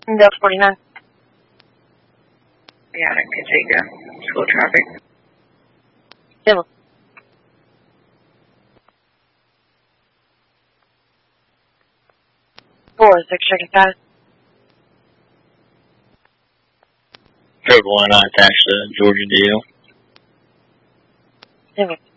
Delta 49. Yeah, I can take school traffic. Demo. Four, 6, checking status. Code 1, I attached to Georgia deal. Demo.